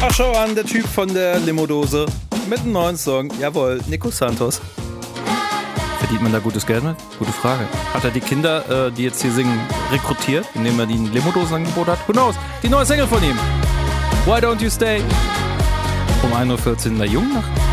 Ach, schau an, der Typ von der Limo-Dose mit einem neuen Song. Jawohl, Nico Santos. Verdient man da gutes Geld mit? Gute Frage. Hat er die Kinder, die jetzt hier singen, rekrutiert, indem er die Limo-Dosen-Angebot hat? Who knows? Die neue Single von ihm. Why Don't You Stay? Um 1.14 Uhr in der Jungnacht.